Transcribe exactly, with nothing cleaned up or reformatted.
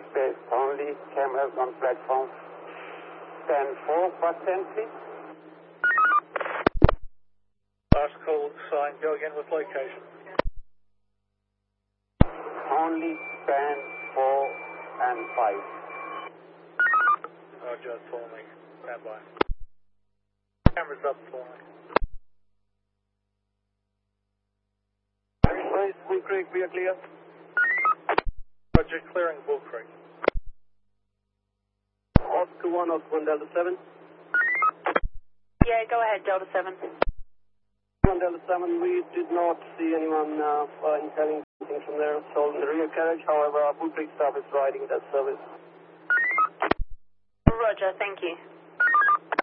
space only. Cameras on platform stand four percent, please. Last call sign, go again with location. Only stand four and five. Roger, forming. Stand by. Cameras up, forming. Nice, Bull Creek, we are clear. Roger, clearing Bull Creek. Oscar one, Oscar one, Delta seven. Yeah, go ahead, Delta seven. one, Delta seven, we did not see anyone uh, uh, incurring anything from there, so in the rear carriage. However, our Bull Creek staff is riding that service. Roger, thank you.